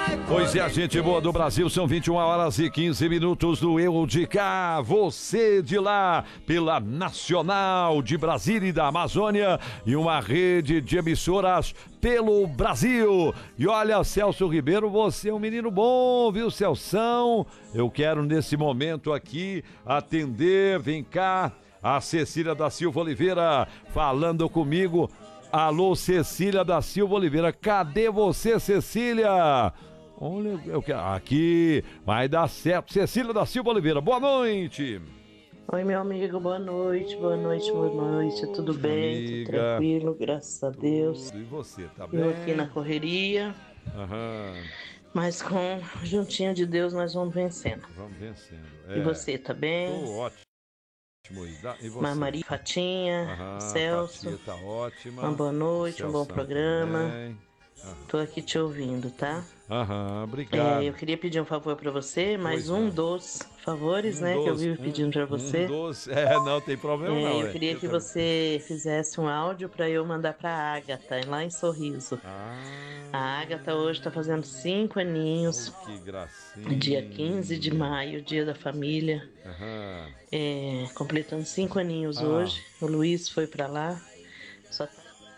Pois é, gente boa do Brasil, são 21h15 do Eu de Cá, você de lá, pela Nacional de Brasília e da Amazônia e uma rede de emissoras pelo Brasil. E olha, Celso Ribeiro, você é um menino bom, viu, Celção? Eu quero nesse momento aqui atender, vem cá, a Cecília da Silva Oliveira falando comigo. Alô, Cecília da Silva Oliveira, cadê você, Cecília? Olha, eu quero. Aqui, vai dar certo. Cecília da Silva Oliveira, boa noite. Oi, meu amigo, boa noite, boa noite, boa noite. Tudo bem? Amiga. Tudo tranquilo, graças a Deus. E você, tá bem? Eu aqui na correria, mas com juntinho de Deus nós vamos vencendo. Vamos vencendo. E você, tá bem? Tô ótimo. E você? Maria, Fatinha, Celso. Fatinha tá ótima. Uma boa noite, um bom programa. Também. Tô aqui te ouvindo, tá? Obrigado. Eu queria pedir um favor pra você, mais um dos favores, né, que eu vivo pedindo pra você. Não tem problema não. Eu queria que você fizesse um áudio pra eu mandar pra Ágata, lá em Sorriso. A Ágata hoje tá fazendo 5 aninhos. Que gracinha. Dia 15 de maio, dia da família. Completando 5 aninhos hoje. O Luiz foi pra lá. Só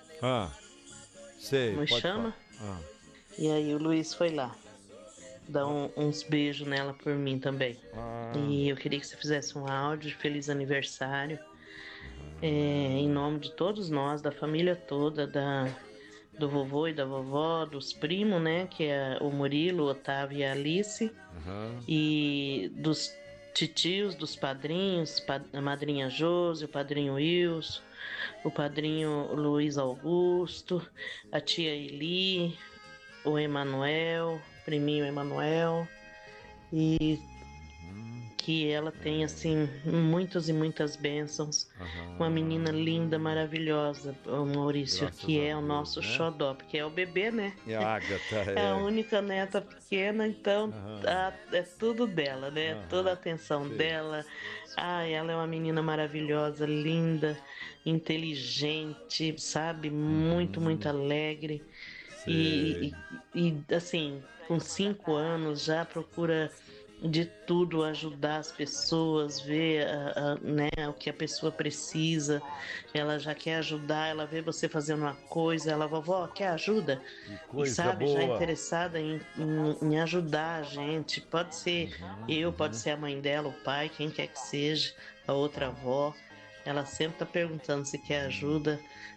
sei. me chama. E aí o Luiz foi lá. Dar uns beijos nela por mim também. E eu queria que você fizesse um áudio de feliz aniversário. Em nome de todos nós, da família toda, do vovô e da vovó, dos primos, né? Que é o Murilo, o Otávio e a Alice. E dos titios, dos padrinhos, a madrinha Josi, o padrinho Wilson, o padrinho Luiz Augusto, a tia Eli, o Emanuel, priminho Emanuel, e que ela tenha, assim, muitas e muitas bênçãos. Uma menina linda, maravilhosa, o Maurício, graças que é o nosso xodó, porque é o bebê, né? É a Ágata. É a única neta pequena, então é tudo dela, né? Toda a atenção dela. Ela é uma menina maravilhosa, linda, inteligente, sabe? Muito, muito alegre. E assim, com 5 anos já procura de tudo ajudar as pessoas, ver né, o que a pessoa precisa. Ela já quer ajudar, ela vê você fazendo uma coisa, ela, vovó, quer ajuda? E sabe, boa. Já interessada em ajudar a gente. Pode ser eu, pode ser a mãe dela, o pai, quem quer que seja, a outra avó. Ela sempre tá perguntando se quer ajuda.